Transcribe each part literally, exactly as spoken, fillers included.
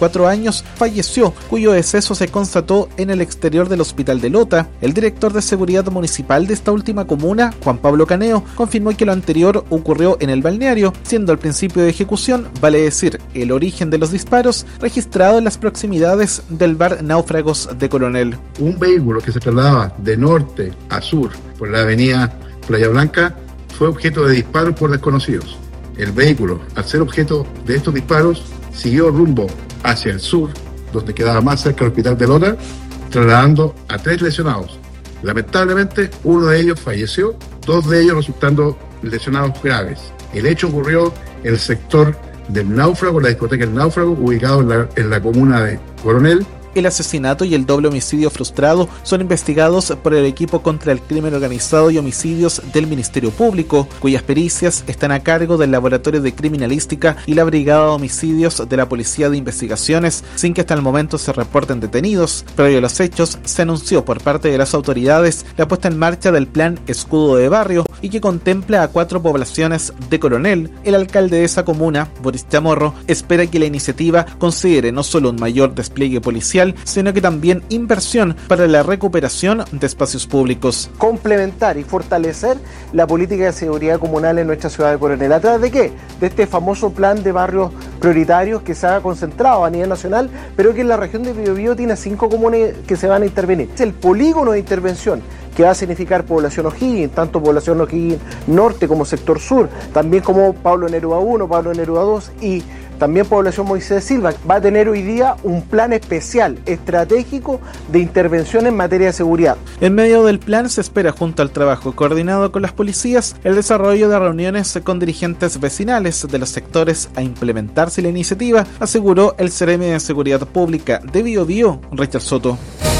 cuatro años, falleció, cuyo deceso se constató en el exterior del hospital de Lota. El director de seguridad municipal de esta última comuna, Juan Pablo Caneo, confirmó que lo anterior ocurrió en el balneario, siendo el principio de ejecución, vale decir, el origen de los disparos, registrado en las proximidades del bar Náufragos de Coronel. Un vehículo que se trasladaba de norte a sur por la avenida Playa Blanca fue objeto de disparos por desconocidos. El vehículo, al ser objeto de estos disparos, siguió rumbo hacia el sur, donde quedaba más cerca del hospital de Lota, trasladando a tres lesionados. Lamentablemente, uno de ellos falleció, dos de ellos resultando lesionados graves. El hecho ocurrió en el sector del Náufrago, la discoteca El Náufrago, ubicado en la, en la comuna de Coronel. El asesinato y el doble homicidio frustrado son investigados por el equipo contra el crimen organizado y homicidios del Ministerio Público, cuyas pericias están a cargo del Laboratorio de Criminalística y la Brigada de Homicidios de la Policía de Investigaciones, sin que hasta el momento se reporten detenidos. Previo a los hechos, se anunció por parte de las autoridades la puesta en marcha del Plan Escudo de Barrio y que contempla a cuatro poblaciones de Coronel. El alcalde de esa comuna, Boris Chamorro, espera que la iniciativa considere no solo un mayor despliegue policial, sino que también inversión para la recuperación de espacios públicos. Complementar y fortalecer la política de seguridad comunal en nuestra ciudad de Coronel. ¿A través de qué? De este famoso plan de barrios prioritarios que se ha concentrado a nivel nacional, pero que en la región de Biobío tiene cinco comunas que se van a intervenir. Es el polígono de intervención que va a significar población O'Higgins, tanto población O'Higgins norte como sector sur, también como Pablo Neruda uno, Pablo Neruda dos y también población Moisés Silva. Va a tener hoy día un plan especial, estratégico de intervención en materia de seguridad. En medio del plan se espera, junto al trabajo coordinado con las policías, el desarrollo de reuniones con dirigentes vecinales de los sectores a implementarse la iniciativa, aseguró el Seremi de Seguridad Pública de Biobío, Richard Soto.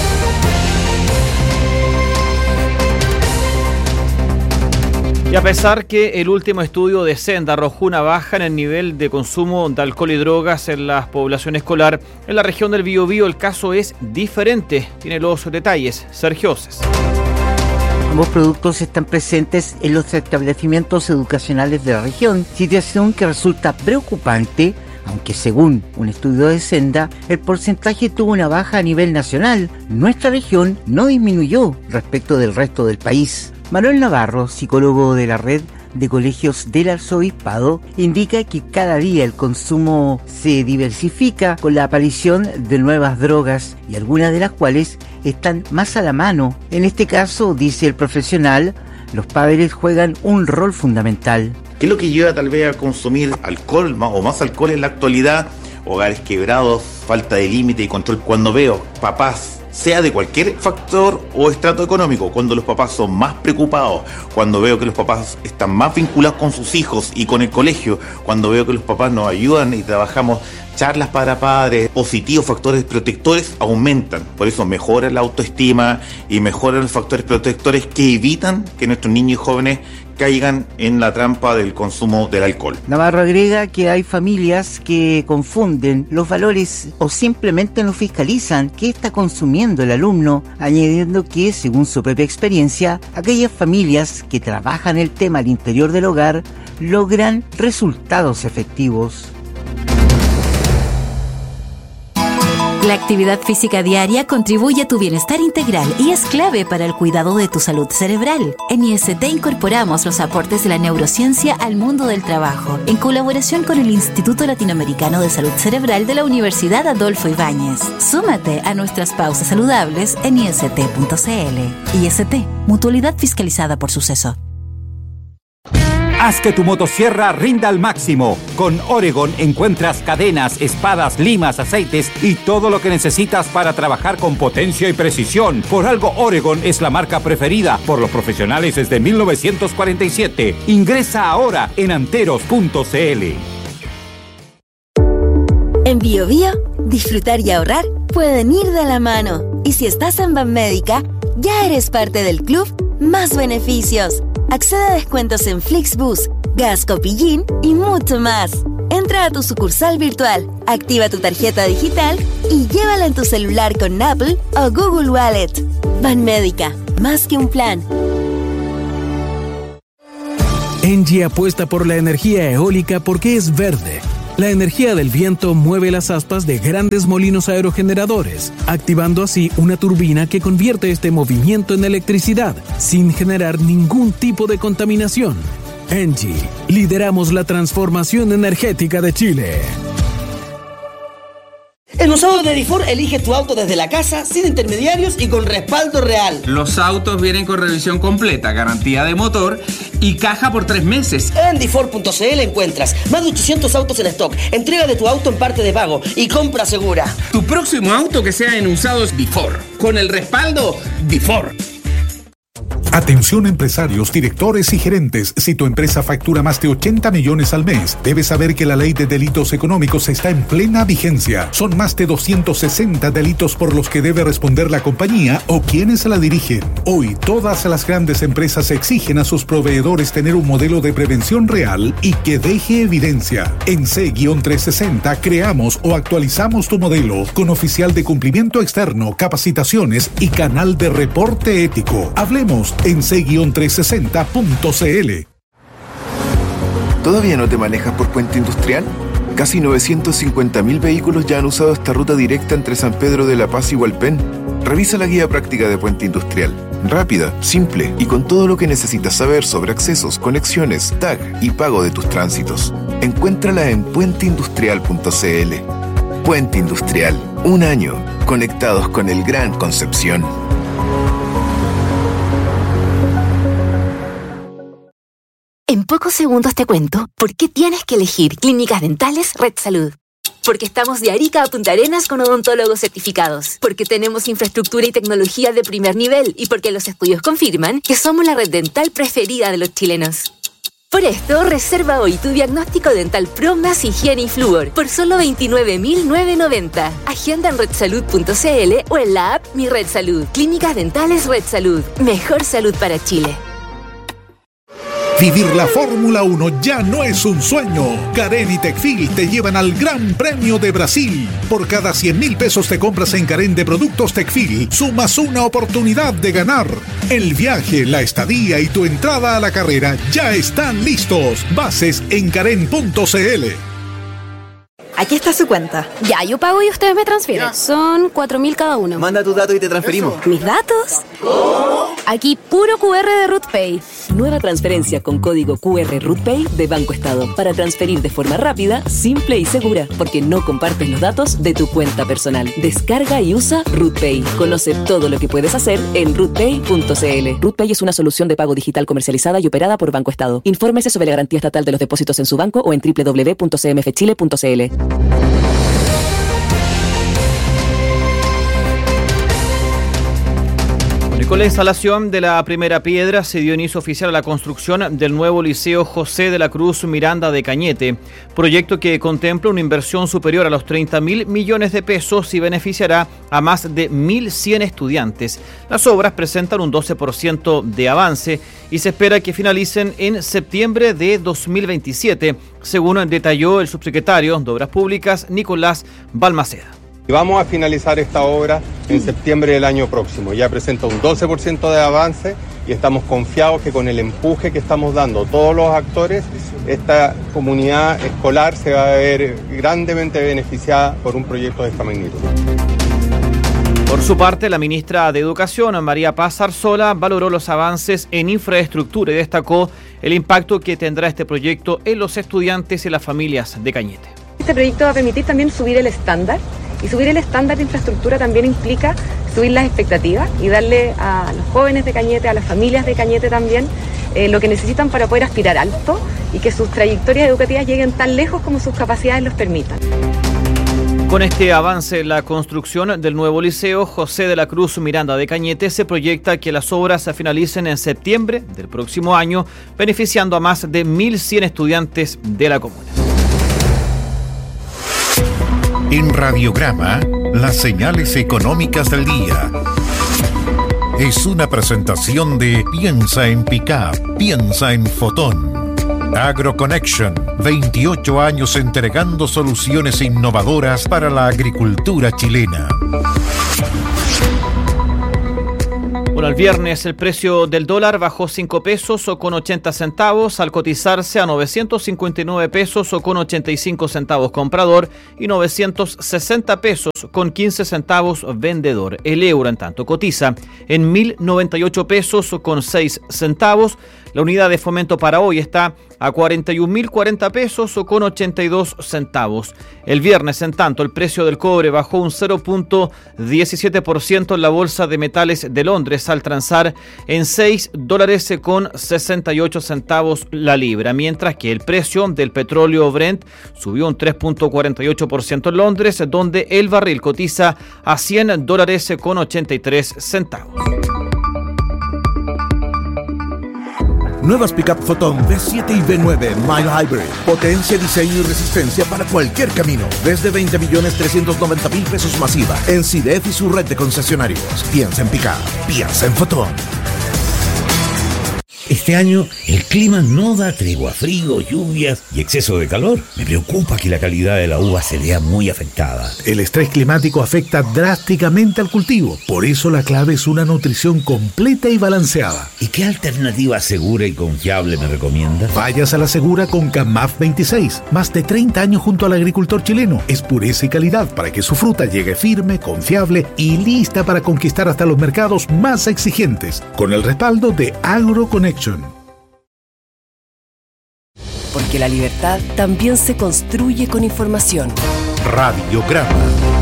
Y a pesar que el último estudio de Senda arrojó una baja en el nivel de consumo de alcohol y drogas en la población escolar, en la región del Biobío el caso es diferente. Tiene los detalles Sergio Oces. Ambos productos están presentes en los establecimientos educacionales de la región, situación que resulta preocupante, aunque según un estudio de Senda, el porcentaje tuvo una baja a nivel nacional. Nuestra región no disminuyó respecto del resto del país. Manuel Navarro, psicólogo de la red de colegios del Arzobispado, indica que cada día el consumo se diversifica con la aparición de nuevas drogas y algunas de las cuales están más a la mano. En este caso, dice el profesional, los padres juegan un rol fundamental. ¿Qué es lo que lleva tal vez a consumir alcohol o más alcohol en la actualidad? Hogares quebrados, falta de límite y control. Cuando veo papás, sea de cualquier factor o estrato económico, cuando los papás son más preocupados, cuando veo que los papás están más vinculados con sus hijos y con el colegio, cuando veo que los papás nos ayudan y trabajamos charlas para padres, positivos factores protectores aumentan. Por eso mejora la autoestima y mejoran los factores protectores que evitan que nuestros niños y jóvenes caigan en la trampa del consumo del alcohol. Navarro agrega que hay familias que confunden los valores o simplemente no fiscalizan qué está consumiendo el alumno, añadiendo que, según su propia experiencia, aquellas familias que trabajan el tema al interior del hogar logran resultados efectivos. La actividad física diaria contribuye a tu bienestar integral y es clave para el cuidado de tu salud cerebral. En I S T incorporamos los aportes de la neurociencia al mundo del trabajo, en colaboración con el Instituto Latinoamericano de Salud Cerebral de la Universidad Adolfo Ibáñez. Súmate a nuestras pausas saludables en i s t punto c l. I S T, mutualidad fiscalizada por Suceso. Haz que tu motosierra rinda al máximo. Con Oregon encuentras cadenas, espadas, limas, aceites y todo lo que necesitas para trabajar con potencia y precisión. Por algo Oregon es la marca preferida por los profesionales desde mil novecientos cuarenta y siete. Ingresa ahora en anteros punto c l. En Biobío, disfrutar y ahorrar pueden ir de la mano. Y si estás en Banmédica, ya eres parte del club Más Beneficios. Accede a descuentos en Flixbus, Gas Copillín y mucho más. Entra a tu sucursal virtual, activa tu tarjeta digital y llévala en tu celular con Apple o Google Wallet. Banmédica, más que un plan. Engie apuesta por la energía eólica porque es verde, La energía del viento mueve las aspas de grandes molinos aerogeneradores, activando así una turbina que convierte este movimiento en electricidad, sin generar ningún tipo de contaminación. Engie, lideramos la transformación energética de Chile. En los sábados de Difor, elige tu auto desde la casa, sin intermediarios y con respaldo real. Los autos vienen con revisión completa, garantía de motor y caja por tres meses. En Difor punto c l encuentras más de ochocientos autos en stock, entrega de tu auto en parte de pago y compra segura. Tu próximo auto que sea en usados Difor, con el respaldo Difor. Atención empresarios, directores y gerentes. Si tu empresa factura más de ochenta millones al mes, debes saber que la ley de delitos económicos está en plena vigencia. Son más de doscientos sesenta delitos por los que debe responder la compañía o quienes la dirigen. Hoy, todas las grandes empresas exigen a sus proveedores tener un modelo de prevención real y que deje evidencia. En C trescientos sesenta creamos o actualizamos tu modelo con oficial de cumplimiento externo, capacitaciones y canal de reporte ético. Hablemos en C trescientos sesenta punto c l. ¿Todavía no te manejas por Puente Industrial? Casi novecientos cincuenta mil vehículos ya han usado esta ruta directa entre San Pedro de la Paz y Hualpén. Revisa la guía práctica de Puente Industrial. Rápida, simple y con todo lo que necesitas saber sobre accesos, conexiones, tag y pago de tus tránsitos. Encuéntrala en puente industrial punto c l. Puente Industrial. Un año conectados con el Gran Concepción. En pocos segundos te cuento por qué tienes que elegir Clínicas Dentales Red Salud. Porque estamos de Arica a Punta Arenas con odontólogos certificados. Porque tenemos infraestructura y tecnología de primer nivel. Y porque los estudios confirman que somos la red dental preferida de los chilenos. Por esto, reserva hoy tu diagnóstico dental Pro más higiene y flúor por solo veintinueve mil novecientos noventa. Agenda en red salud punto c l o en la app Mi Red Salud. Clínicas Dentales Red Salud. Mejor salud para Chile. Vivir la Fórmula uno ya no es un sueño. Carén y Tecfil te llevan al Gran Premio de Brasil. Por cada cien mil pesos te compras en Carén de productos Tecfil, sumas una oportunidad de ganar. El viaje, la estadía y tu entrada a la carrera ya están listos. Bases en carén punto c l. Aquí está su cuenta. Ya, yo pago y ustedes me transfieren. Ya. Son cuatro mil cada uno. Manda tus datos y te transferimos. ¿Eso? ¿Mis datos? ¿Cómo? Aquí puro Q R de RootPay. Nueva transferencia con código Q R RootPay de Banco Estado. Para transferir de forma rápida, simple y segura. Porque no compartes los datos de tu cuenta personal. Descarga y usa RootPay. Conoce todo lo que puedes hacer en rootpay punto c l. RootPay es una solución de pago digital comercializada y operada por Banco Estado. Infórmese sobre la garantía estatal de los depósitos en su banco o en doble u doble u doble u punto c m f chile punto c l. Con la instalación de la primera piedra se dio inicio oficial a la construcción del nuevo Liceo José de la Cruz Miranda de Cañete, proyecto que contempla una inversión superior a los treinta mil millones de pesos y beneficiará a más de mil cien estudiantes. Las obras presentan un doce por ciento de avance y se espera que finalicen en septiembre de dos mil veintisiete, según detalló el subsecretario de Obras Públicas, Nicolás Balmaceda. Vamos a finalizar esta obra en septiembre del año próximo. Ya presenta un doce por ciento de avance y estamos confiados que con el empuje que estamos dando todos los actores, esta comunidad escolar se va a ver grandemente beneficiada por un proyecto de esta magnitud. Por su parte, la ministra de Educación, María Paz Arzola, valoró los avances en infraestructura y destacó el impacto que tendrá este proyecto en los estudiantes y las familias de Cañete. Este proyecto va a permitir también subir el estándar. Y subir el estándar de infraestructura también implica subir las expectativas y darle a los jóvenes de Cañete, a las familias de Cañete también, eh, lo que necesitan para poder aspirar alto y que sus trayectorias educativas lleguen tan lejos como sus capacidades los permitan. Con este avance en la construcción del nuevo Liceo José de la Cruz Miranda de Cañete, se proyecta que las obras se finalicen en septiembre del próximo año, beneficiando a más de mil cien estudiantes de la comuna. En Radiograma, las señales económicas del día. Es una presentación de Piensa en Pickup, piensa en Fotón. AgroConnection, veintiocho años entregando soluciones innovadoras para la agricultura chilena. Bueno, el viernes el precio del dólar bajó cinco pesos o con ochenta centavos al cotizarse a novecientos cincuenta y nueve pesos o con ochenta y cinco centavos comprador y novecientos sesenta pesos con quince centavos vendedor. El euro, en tanto, cotiza en mil noventa y ocho pesos o con seis centavos. La unidad de fomento para hoy está a cuarenta y un mil cuarenta pesos o con ochenta y dos centavos. El viernes, en tanto, el precio del cobre bajó un cero punto diecisiete por ciento en la Bolsa de Metales de Londres al transar en seis dólares con sesenta y ocho centavos la libra, mientras que el precio del petróleo Brent subió un tres punto cuarenta y ocho por ciento en Londres, donde el barril cotiza a cien dólares con ochenta y tres centavos. Nuevas Pickup Photon V siete y V nueve Mild Hybrid. Potencia, diseño y resistencia para cualquier camino. Desde veinte millones trescientos noventa mil pesos masiva en C I D E F y su red de concesionarios. Piensa en Pickup. Piensa en Photon. Este año el clima no da tregua, frío, lluvias y exceso de calor. Me preocupa que la calidad de la uva se vea muy afectada. El estrés climático afecta drásticamente al cultivo. Por eso la clave es una nutrición completa y balanceada. ¿Y qué alternativa segura y confiable me recomiendas? Vayas a la segura con Camaf veintiséis. Más de treinta años junto al agricultor chileno. Es pureza y calidad para que su fruta llegue firme, confiable y lista para conquistar hasta los mercados más exigentes. Con el respaldo de AgroConnection. Porque la libertad también se construye con información. Radiograma.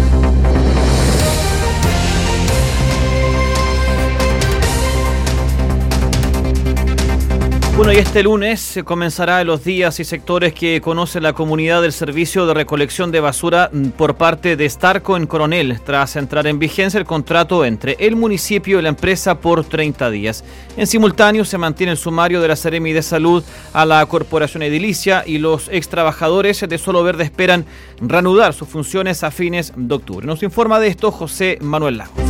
Bueno, y este lunes comenzará los días y sectores que conoce la comunidad del servicio de recolección de basura por parte de Starco en Coronel, tras entrar en vigencia el contrato entre el municipio y la empresa por treinta días. En simultáneo se mantiene el sumario de la Seremi de Salud a la Corporación Edilicia y los extrabajadores de Solo Verde esperan reanudar sus funciones a fines de octubre. Nos informa de esto José Manuel Lagos.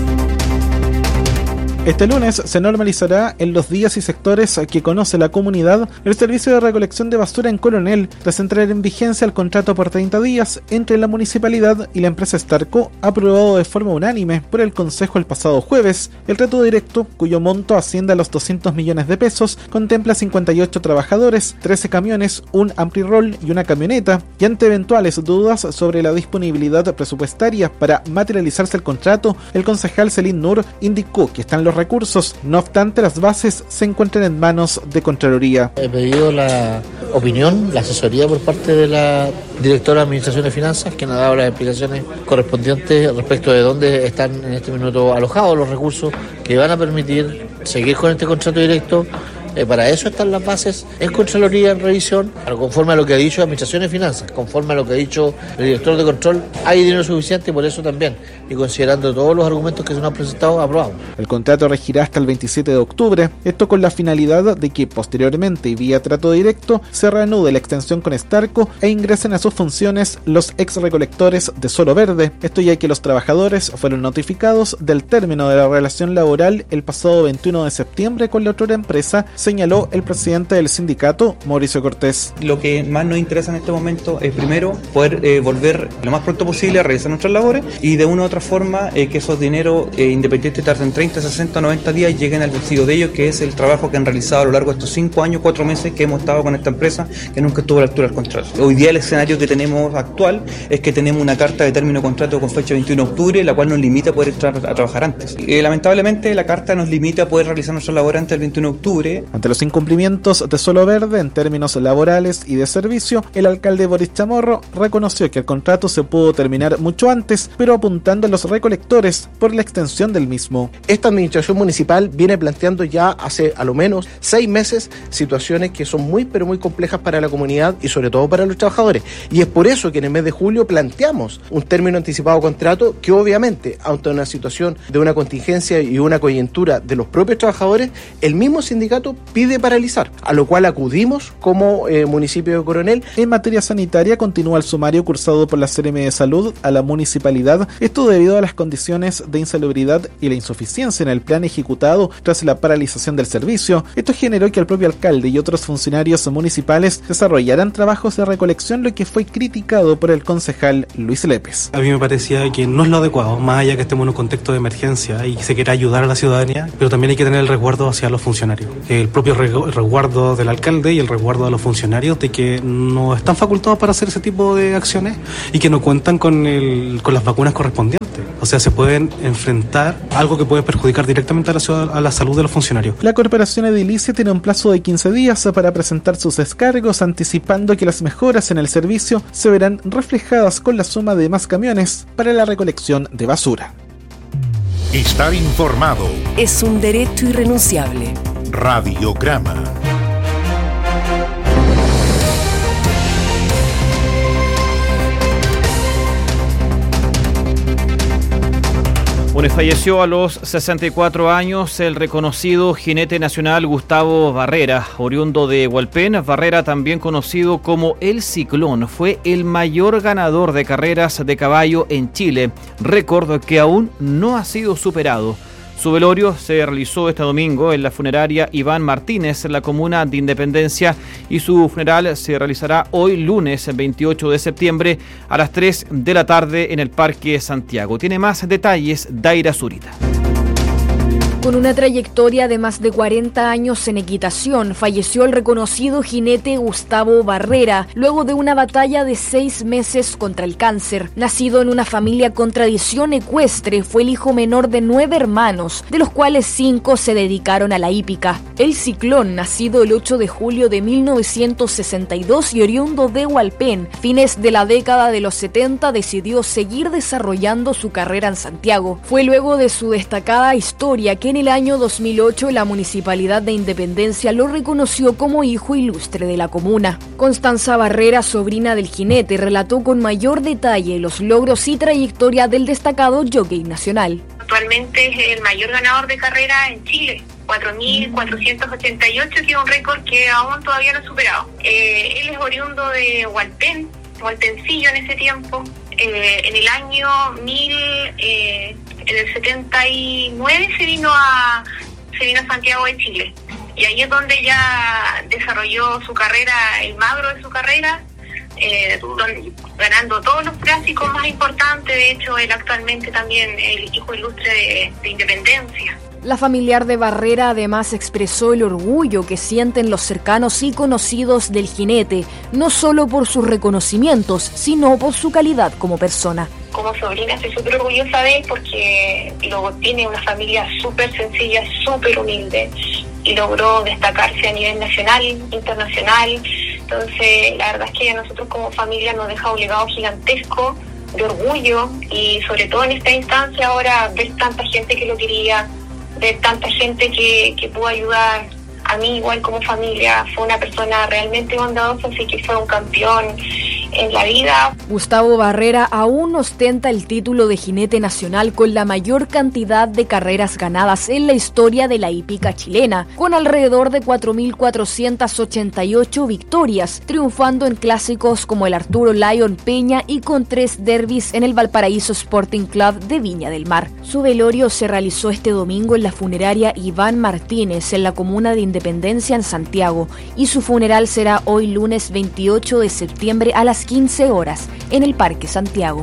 Este lunes se normalizará en los días y sectores que conoce la comunidad el servicio de recolección de basura en Coronel, tras entrar en vigencia el contrato por treinta días entre la municipalidad y la empresa Starco, aprobado de forma unánime por el Consejo el pasado jueves. El trato directo, cuyo monto asciende a los doscientos millones de pesos, contempla cincuenta y ocho trabajadores, trece camiones, un ampli-roll y una camioneta, y ante eventuales dudas sobre la disponibilidad presupuestaria para materializarse el contrato, el concejal Celín Nur indicó que están los recursos. No obstante, las bases se encuentran en manos de Contraloría. He pedido la opinión, la asesoría por parte de la directora de Administración de Finanzas, que nos ha dado las explicaciones correspondientes respecto de dónde están en este minuto alojados los recursos que van a permitir seguir con este contrato directo. Eh, para eso están las bases en Contraloría, en revisión, conforme a lo que ha dicho Administración de Finanzas, conforme a lo que ha dicho el director de control, hay dinero suficiente y por eso también, y considerando todos los argumentos que se nos han presentado, aprobado. El contrato regirá hasta el veintisiete de octubre, esto con la finalidad de que posteriormente y vía trato directo se reanude la extensión con Starco e ingresen a sus funciones los ex recolectores de Solo Verde, esto ya que los trabajadores fueron notificados del término de la relación laboral el pasado veintiuno de septiembre con la otra empresa, señaló el presidente del sindicato, Mauricio Cortés. Lo que más nos interesa en este momento es primero poder eh, volver lo más pronto posible a realizar nuestras labores y de una u otra forma eh, que esos dineros eh, independientes tarden treinta, sesenta, noventa días y lleguen al bolsillo de ellos, que es el trabajo que han realizado a lo largo de estos cinco años, cuatro meses que hemos estado con esta empresa que nunca estuvo a la altura del contrato. Hoy día el escenario que tenemos actual es que tenemos una carta de término de contrato con fecha veintiuno de octubre, la cual nos limita a poder entrar a trabajar antes. Eh, lamentablemente la carta nos limita a poder realizar nuestras labores antes del veintiuno de octubre. Ante los incumplimientos de Solo Verde en términos laborales y de servicio, el alcalde Boris Chamorro reconoció que el contrato se pudo terminar mucho antes, pero apuntando a los recolectores por la extensión del mismo. Esta administración municipal viene planteando ya hace a lo menos seis meses situaciones que son muy pero muy complejas para la comunidad y sobre todo para los trabajadores. Y es por eso que en el mes de julio planteamos un término anticipado de contrato que obviamente, ante una situación de una contingencia y una coyuntura de los propios trabajadores, el mismo sindicato pide paralizar, a lo cual acudimos como eh, municipio de Coronel. En materia sanitaria, continúa el sumario cursado por la C R M de Salud a la municipalidad, esto debido a las condiciones de insalubridad y la insuficiencia en el plan ejecutado tras la paralización del servicio. Esto generó que el propio alcalde y otros funcionarios municipales desarrollaran trabajos de recolección, lo que fue criticado por el concejal Luis Lépez. A mí me parecía que no es lo adecuado, más allá que estemos en un contexto de emergencia y se quiera ayudar a la ciudadanía, pero también hay que tener el resguardo hacia los funcionarios. El propio resguardo del alcalde y el resguardo de los funcionarios de que no están facultados para hacer ese tipo de acciones y que no cuentan con, el, con las vacunas correspondientes. O sea, se pueden enfrentar a algo que puede perjudicar directamente a la, ciudad, a la salud de los funcionarios. La corporación edilicia tiene un plazo de quince días para presentar sus descargos, anticipando que las mejoras en el servicio se verán reflejadas con la suma de más camiones para la recolección de basura. Estar informado es un derecho irrenunciable. Radiograma. Bueno, falleció a los sesenta y cuatro años el reconocido jinete nacional Gustavo Barrera, oriundo de Hualpén. Barrera, también conocido como El Ciclón, fue el mayor ganador de carreras de caballo en Chile, récord que aún no ha sido superado. Su velorio se realizó este domingo en la funeraria Iván Martínez, en la comuna de Independencia, y su funeral se realizará hoy lunes veintiocho de septiembre a las tres de la tarde en el Parque Santiago. Tiene más detalles Daira Zurita. Con una trayectoria de más de cuarenta años en equitación, falleció el reconocido jinete Gustavo Barrera luego de una batalla de seis meses contra el cáncer. Nacido en una familia con tradición ecuestre, fue el hijo menor de nueve hermanos, de los cuales cinco se dedicaron a la hípica. El Ciclón, nacido el ocho de julio de mil novecientos sesenta y dos y oriundo de Hualpén, fines de la década de los setenta, decidió seguir desarrollando su carrera en Santiago. Fue luego de su destacada historia que en el año dos mil ocho la Municipalidad de Independencia lo reconoció como hijo ilustre de la comuna. Constanza Barrera, sobrina del jinete, relató con mayor detalle los logros y trayectoria del destacado jockey nacional. Actualmente es el mayor ganador de carrera en Chile, cuatro mil cuatrocientos ochenta y ocho, que es un récord que aún todavía no ha superado. Eh, él es oriundo de Hualpén, Hualpencillo en ese tiempo. Eh, en el año mil... Eh, en el setenta y nueve se vino a se vino a Santiago de Chile, y ahí es donde ya desarrolló su carrera, el magro de su carrera, eh, donde, ganando todos los clásicos más importantes. De hecho, él actualmente también el hijo ilustre de, de Independencia. La familiar de Barrera además expresó el orgullo que sienten los cercanos y conocidos del jinete, no solo por sus reconocimientos, sino por su calidad como persona. Como sobrina estoy súper orgullosa de él porque luego tiene una familia súper sencilla, súper humilde, y logró destacarse a nivel nacional, internacional. Entonces, la verdad es que a nosotros como familia nos deja un legado gigantesco de orgullo, y sobre todo en esta instancia ahora ver tanta gente que lo quería, ver tanta gente que, que pudo ayudar. A mí igual como familia fue una persona realmente bondadosa, así que fue un campeón en la vida. Gustavo Barrera aún ostenta el título de jinete nacional con la mayor cantidad de carreras ganadas en la historia de la hípica chilena, con alrededor de cuatro mil cuatrocientas ochenta y ocho victorias, triunfando en clásicos como el Arturo Lyon Peña y con tres derbis en el Valparaíso Sporting Club de Viña del Mar. Su velorio se realizó este domingo en la funeraria Iván Martínez, en la comuna de Independencia, en Santiago, y su funeral será hoy lunes veintiocho de septiembre a las quince horas en el Parque Santiago.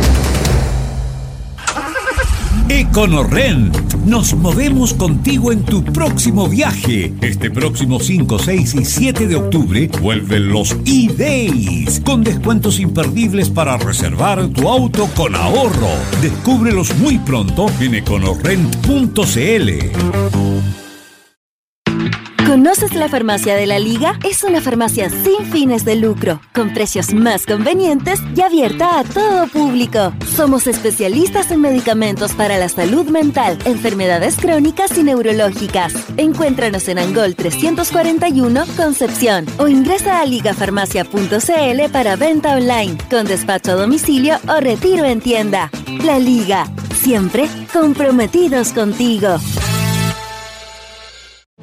Econorrent, nos movemos contigo en tu próximo viaje. Este próximo cinco, seis y siete de octubre vuelven los E-Days, con descuentos imperdibles para reservar tu auto con ahorro. Descúbrelos muy pronto en econorrent punto c l. ¿Conoces la Farmacia de la Liga? Es una farmacia sin fines de lucro, con precios más convenientes y abierta a todo público. Somos especialistas en medicamentos para la salud mental, enfermedades crónicas y neurológicas. Encuéntranos en Angol trescientos cuarenta y uno, Concepción, o ingresa a ligafarmacia punto c l para venta online, con despacho a domicilio o retiro en tienda. La Liga, siempre comprometidos contigo.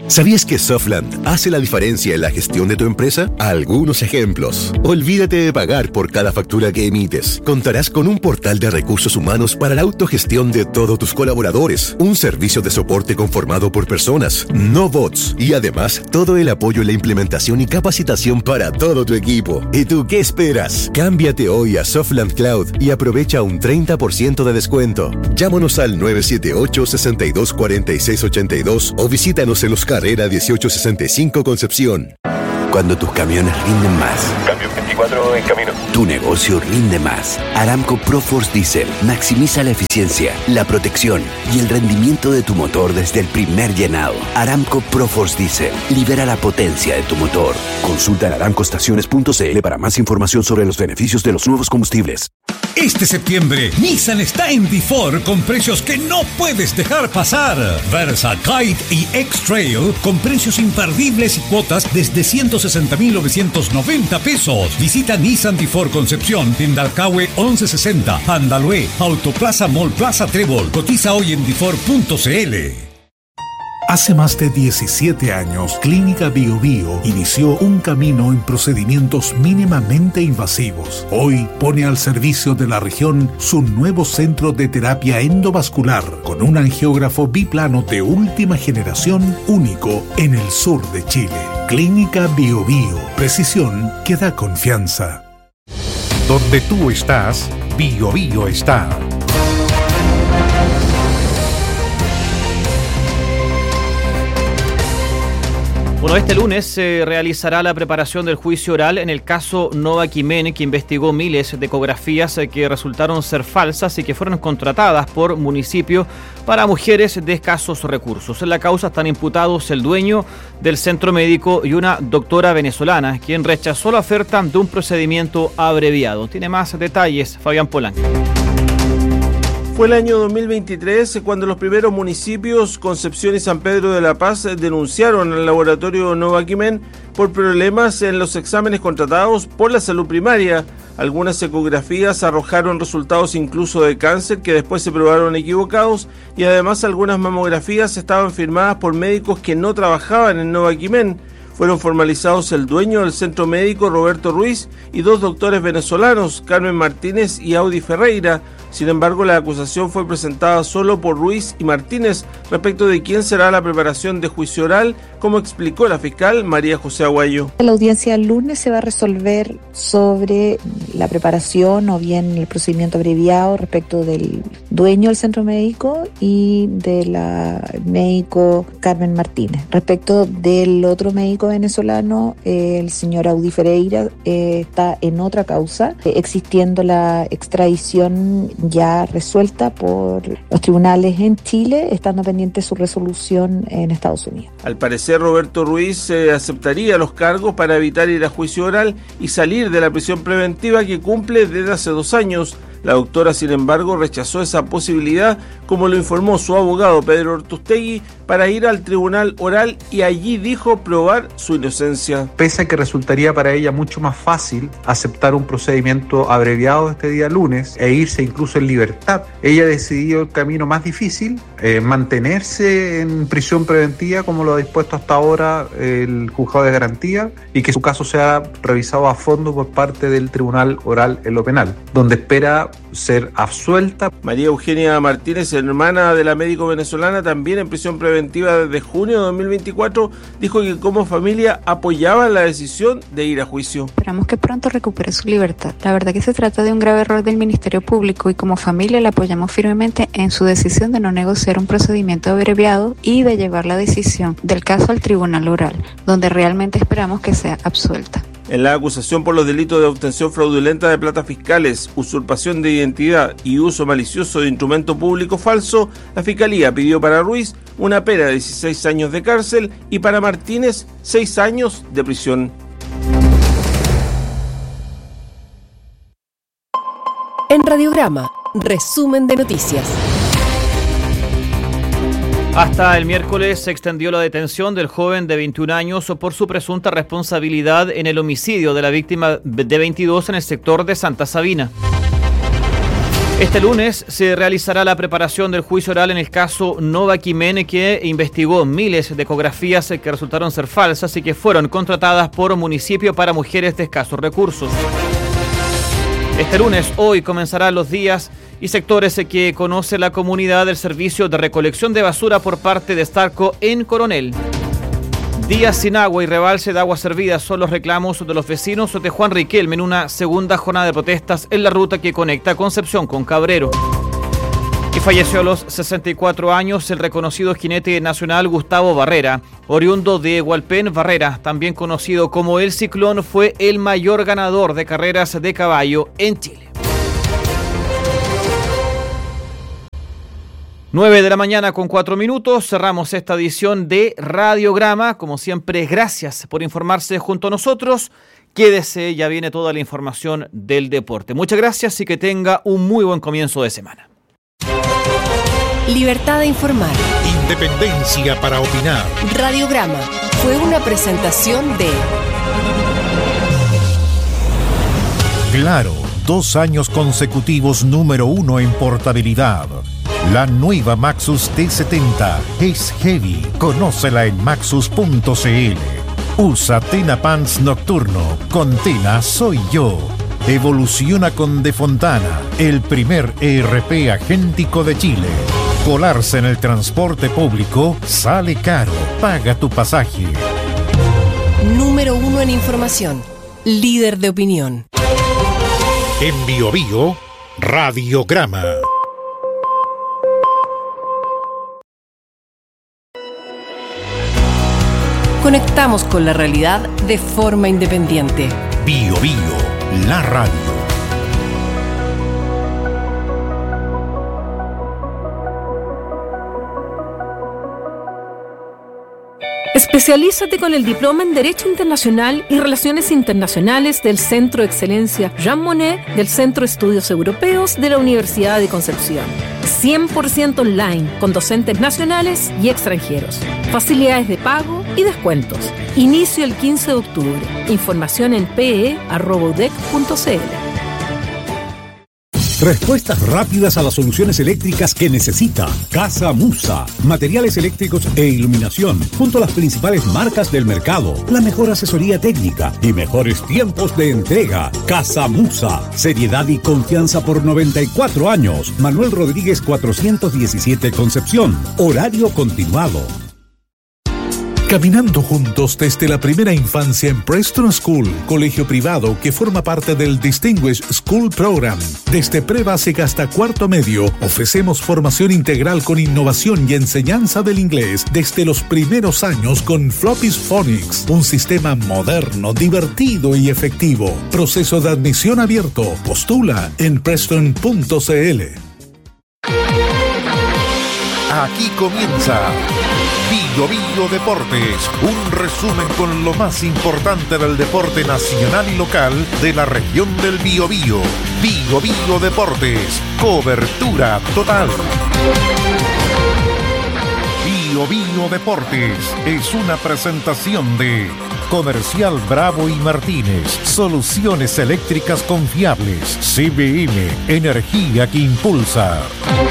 ¿Sabías que Softland hace la diferencia en la gestión de tu empresa? Algunos ejemplos. Olvídate de pagar por cada factura que emites. Contarás con un portal de recursos humanos para la autogestión de todos tus colaboradores, un servicio de soporte conformado por personas, no bots, y además todo el apoyo en la implementación y capacitación para todo tu equipo. ¿Y tú qué esperas? Cámbiate hoy a Softland Cloud y aprovecha un treinta por ciento de descuento. Llámanos al nueve siete ocho, seis dos cuatro seis ocho dos o visítanos en los Carrera dieciocho sesenta y cinco Concepción. Cuando tus camiones rinden más. Cambio veinticuatro en camino. Tu negocio rinde más. Aramco ProForce Diesel maximiza la eficiencia, la protección y el rendimiento de tu motor desde el primer llenado. Aramco ProForce Diesel libera la potencia de tu motor. Consulta en aramco estaciones punto c l para más información sobre los beneficios de los nuevos combustibles. Este septiembre, Nissan está en Difor con precios que no puedes dejar pasar. Versa, Kite y X-Trail con precios imperdibles y cuotas desde ciento sesenta mil novecientos noventa pesos. Visita Nissan Difor Concepción en Dalcahue once sesenta, Andalue, Autoplaza Mall Plaza Trébol. Cotiza hoy en difor punto c l. Hace más de diecisiete años, Clínica Bio Bio inició un camino en procedimientos mínimamente invasivos. Hoy pone al servicio de la región su nuevo centro de terapia endovascular con un angiógrafo biplano de última generación único en el sur de Chile. Clínica Bio Bio, precisión que da confianza. Donde tú estás, Bio Bio está. Bueno, este lunes se realizará la preparación del juicio oral en el caso Nova Quimen, que investigó miles de ecografías que resultaron ser falsas y que fueron contratadas por municipio para mujeres de escasos recursos. En la causa están imputados el dueño del centro médico y una doctora venezolana, quien rechazó la oferta de un procedimiento abreviado. Tiene más detalles Fabián Polanco. Fue el año dos mil veintitrés cuando los primeros municipios, Concepción y San Pedro de la Paz, denunciaron al laboratorio Nova Quimen por problemas en los exámenes contratados por la salud primaria. Algunas ecografías arrojaron resultados incluso de cáncer que después se probaron equivocados, y además algunas mamografías estaban firmadas por médicos que no trabajaban en Nova Quimen. Fueron formalizados el dueño del centro médico, Roberto Ruiz, y dos doctores venezolanos, Carmen Martínez y Audi Ferreira. Sin embargo, la acusación fue presentada solo por Ruiz y Martínez respecto de quién será la preparación de juicio oral, como explicó la fiscal María José Aguayo. La audiencia del lunes se va a resolver sobre la preparación o bien el procedimiento abreviado respecto del dueño del centro médico y de la médico Carmen Martínez. Respecto del otro médico venezolano, eh, el señor Audi Ferreira, eh, está en otra causa, eh, existiendo la extradición ya resuelta por los tribunales en Chile, estando pendiente su resolución en Estados Unidos. Al parecer, Roberto Ruiz eh, aceptaría los cargos para evitar ir a juicio oral y salir de la prisión preventiva que cumple desde hace dos años. La doctora, sin embargo, rechazó esa posibilidad, como lo informó su abogado Pedro Ortustegui, para ir al tribunal oral y allí dijo probar su inocencia. Pese a que resultaría para ella mucho más fácil aceptar un procedimiento abreviado este día lunes e irse incluso en libertad, ella decidió el camino más difícil, eh, mantenerse en prisión preventiva como lo ha dispuesto hasta ahora el juzgado de garantía, y que su caso sea revisado a fondo por parte del tribunal oral en lo penal, donde espera ser absuelta. María Eugenia Martínez, hermana de la médico venezolana, también en prisión preventiva desde junio de dos mil veinticuatro, dijo que como familia apoyaban la decisión de ir a juicio. Esperamos que pronto recupere su libertad. La verdad que se trata de un grave error del Ministerio Público y como familia la apoyamos firmemente en su decisión de no negociar un procedimiento abreviado y de llevar la decisión del caso al tribunal oral, donde realmente esperamos que sea absuelta. En la acusación por los delitos de obtención fraudulenta de plata fiscales, usurpación de identidad y uso malicioso de instrumento público falso, la Fiscalía pidió para Ruiz una pena de dieciséis años de cárcel y para Martínez seis años de prisión. En Radiograma, resumen de noticias. Hasta el miércoles se extendió la detención del joven de veintiún años por su presunta responsabilidad en el homicidio de la víctima de veintidós en el sector de Santa Sabina. Este lunes se realizará la preparación del juicio oral en el caso Nova Quimene, que investigó miles de ecografías que resultaron ser falsas y que fueron contratadas por municipio para mujeres de escasos recursos. Este lunes, hoy, comenzarán los días y sectores que conoce la comunidad del servicio de recolección de basura por parte de Starco en Coronel. Días sin agua y rebalse de agua servida son los reclamos de los vecinos de Juan Riquelme en una segunda jornada de protestas en la ruta que conecta Concepción con Cabrero. Y falleció a los sesenta y cuatro años el reconocido jinete nacional Gustavo Barrera, oriundo de Hualpén. Barrera, también conocido como El Ciclón, fue el mayor ganador de carreras de caballo en Chile. nueve de la mañana con cuatro minutos, cerramos esta edición de Radiograma. Como siempre, gracias por informarse junto a nosotros. Quédese, ya viene toda la información del deporte. Muchas gracias y que tenga un muy buen comienzo de semana. Libertad de informar. Independencia para opinar. Radiograma fue una presentación de Claro, dos años consecutivos número uno en portabilidad. La nueva Maxus T setenta es heavy. Conócela en maxus punto c l. Usa Tena Pants Nocturno. Con Tena soy yo. Evoluciona con De Fontana, el primer E R P agéntico de Chile. Colarse en el transporte público sale caro. Paga tu pasaje. Número uno en información. Líder de opinión. En Bio Bio, Radiograma. Conectamos con la realidad de forma independiente. Bio Bio, la radio. Especialízate con el diploma en Derecho Internacional y Relaciones Internacionales del Centro de Excelencia Jean Monnet del Centro de Estudios Europeos de la Universidad de Concepción. cien por ciento online, con docentes nacionales y extranjeros. Facilidades de pago y descuentos. Inicio el quince de octubre. Información en pe e arroba u d e c punto c l. Respuestas rápidas a las soluciones eléctricas que necesita. Casa Musa. Materiales eléctricos e iluminación, junto a las principales marcas del mercado. La mejor asesoría técnica y mejores tiempos de entrega. Casa Musa. Seriedad y confianza por noventa y cuatro años. Manuel Rodríguez cuatrocientos diecisiete Concepción. Horario continuado. Caminando juntos desde la primera infancia en Preston School, colegio privado que forma parte del Distinguished School Program. Desde pre-básica hasta cuarto medio, ofrecemos formación integral con innovación y enseñanza del inglés desde los primeros años con Floppy's Phonics, un sistema moderno, divertido y efectivo. Proceso de admisión abierto. Postula en preston punto c l. Aquí comienza Bio Bio Deportes, un resumen con lo más importante del deporte nacional y local de la región del Biobío. Bio Bio Deportes, cobertura total. Bio Bio Deportes es una presentación de Comercial Bravo y Martínez, soluciones eléctricas confiables. C B M, energía que impulsa.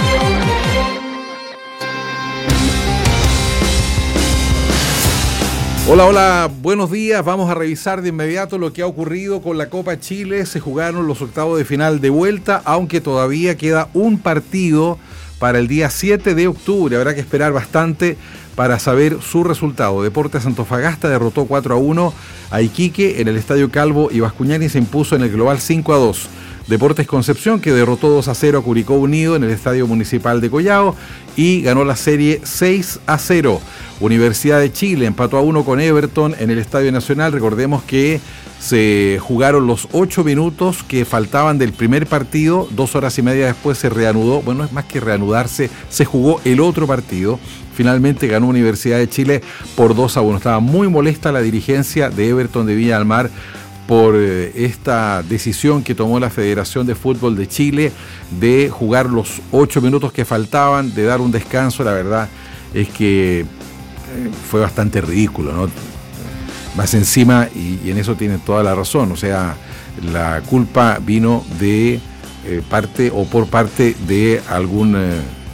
Hola, hola, buenos días. Vamos a revisar de inmediato lo que ha ocurrido con la Copa Chile. Se jugaron los octavos de final de vuelta, aunque todavía queda un partido para el día siete de octubre. Habrá que esperar bastante para saber su resultado. Deportes Antofagasta derrotó cuatro a uno a Iquique en el Estadio Calvo y Bascuñán se impuso en el global cinco a dos. Deportes Concepción, que derrotó dos a cero a Curicó Unido en el Estadio Municipal de Collao y ganó la serie seis a cero. Universidad de Chile empató a uno con Everton en el Estadio Nacional. Recordemos que se jugaron los ocho minutos que faltaban del primer partido. Dos horas y media después se reanudó. Bueno, es más que reanudarse, se jugó el otro partido. Finalmente ganó Universidad de Chile por dos a uno. Estaba muy molesta la dirigencia de Everton de Viña del Mar por esta decisión que tomó la Federación de Fútbol de Chile de jugar los ocho minutos que faltaban, de dar un descanso. La verdad es que fue bastante ridículo, ¿no? Más encima, y, y en eso tienen toda la razón, o sea, la culpa vino de eh, parte o por parte de algún, eh,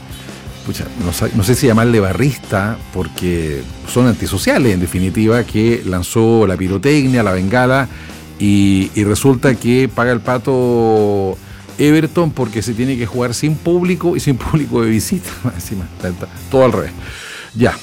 pucha, no, no sé si llamarle barrista, porque son antisociales en definitiva, que lanzó la pirotecnia, la bengala, y, y resulta que paga el pato Everton porque se tiene que jugar sin público y sin público de visita. Encima, todo al revés. Ya.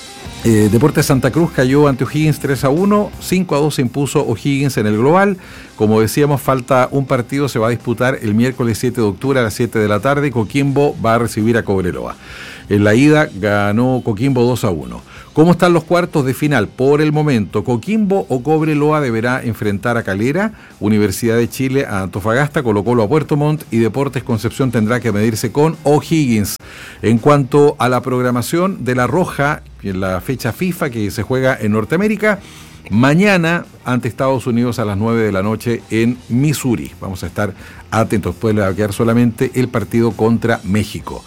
Eh, Deportes Santa Cruz cayó ante O'Higgins tres a uno, cinco a dos se impuso O'Higgins en el global. Como decíamos, falta un partido, se va a disputar el miércoles siete de octubre a las siete de la tarde. Coquimbo va a recibir a Cobreloa. En la ida ganó Coquimbo dos a uno. ¿Cómo están los cuartos de final? Por el momento, Coquimbo o Cobreloa deberá enfrentar a Calera, Universidad de Chile a Antofagasta, Colo-Colo a Puerto Montt y Deportes Concepción tendrá que medirse con O'Higgins. En cuanto a la programación de La Roja, en la fecha FIFA que se juega en Norteamérica, mañana ante Estados Unidos a las nueve de la noche en Missouri. Vamos a estar atentos, después le va a quedar solamente el partido contra México.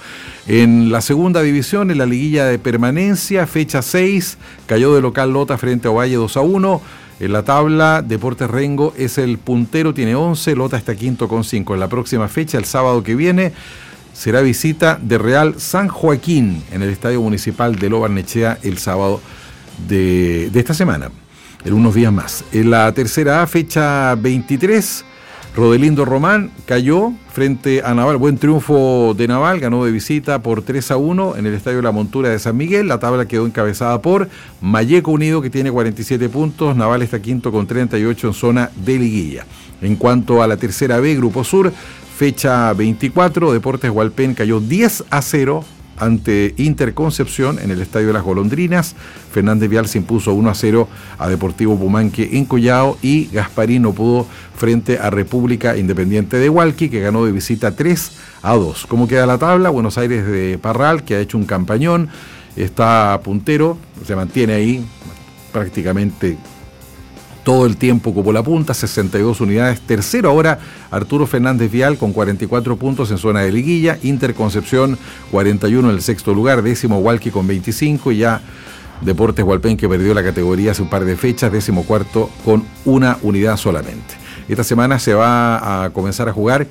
En la segunda división, en la liguilla de permanencia, fecha seis, cayó de local Lota frente a Ovalle dos a uno. En la tabla, Deportes Rengo es el puntero, tiene once, Lota está quinto con cinco. En la próxima fecha, el sábado que viene, será visita de Real San Joaquín en el Estadio Municipal de Lo Barnechea el sábado de, de esta semana, en unos días más. En la tercera A, fecha veintitrés, Rodelindo Román cayó frente a Naval. Buen triunfo de Naval, ganó de visita por tres a uno en el Estadio La Montura de San Miguel. La tabla quedó encabezada por Malleco Unido, que tiene cuarenta y siete puntos. Naval está quinto con treinta y ocho en zona de liguilla. En cuanto a la tercera B, Grupo Sur, fecha veinticuatro, Deportes Hualpén cayó diez a cero ante Interconcepción en el Estadio de las Golondrinas. Fernández Vial se impuso uno a cero a Deportivo Pumanque en Collao y Gasparín no pudo frente a República Independiente de Hualqui, que ganó de visita tres a dos. ¿Cómo queda la tabla? Buenos Aires de Parral, que ha hecho un campañón, está puntero, se mantiene ahí prácticamente todo el tiempo como la punta, sesenta y dos unidades. Tercero ahora Arturo Fernández Vial con cuarenta y cuatro puntos en zona de liguilla. Interconcepción cuarenta y uno en el sexto lugar. Décimo Hualqui con veinticinco y ya Deportes Hualpén, que perdió la categoría hace un par de fechas, décimo cuarto con una unidad solamente. Esta semana se va a comenzar a jugar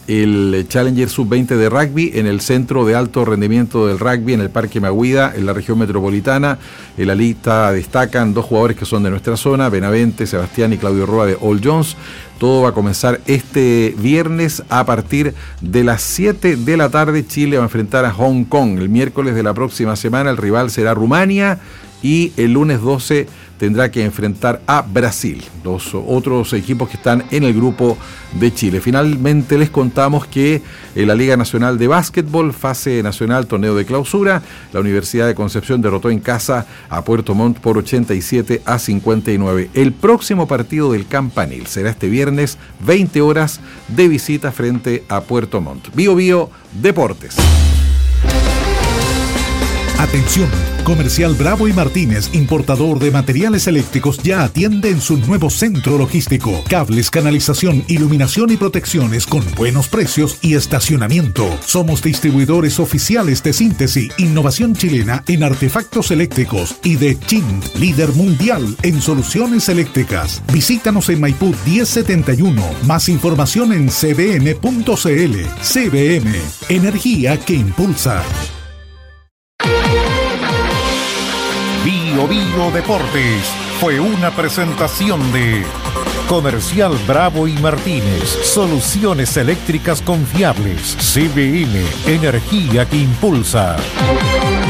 el Challenger sub veinte de rugby en el centro de alto rendimiento del rugby en el Parque Maguida, en la región metropolitana. En la lista destacan dos jugadores que son de nuestra zona, Benavente, Sebastián y Claudio Roa de All Jones. Todo va a comenzar este viernes a partir de las siete de la tarde. Chile va a enfrentar a Hong Kong. El miércoles de la próxima semana el rival será Rumania y el lunes doce tendrá que enfrentar a Brasil, los otros equipos que están en el grupo de Chile. Finalmente les contamos que en la Liga Nacional de Básquetbol, fase nacional, torneo de clausura, la Universidad de Concepción derrotó en casa a Puerto Montt por ochenta y siete a cincuenta y nueve. El próximo partido del Campanil será este viernes, veinte horas, de visita frente a Puerto Montt. Bio Bio Deportes. Atención, Comercial Bravo y Martínez, importador de materiales eléctricos, ya atiende en su nuevo centro logístico. Cables, canalización, iluminación y protecciones con buenos precios y estacionamiento. Somos distribuidores oficiales de Síntesis, innovación chilena en artefactos eléctricos, y de Chint, líder mundial en soluciones eléctricas. Visítanos en Maipú diez setenta y uno. Más información en c b m punto c l. C B M, energía que impulsa. Bio Bio Deportes fue una presentación de Comercial Bravo y Martínez, soluciones eléctricas confiables. C B M, energía que impulsa.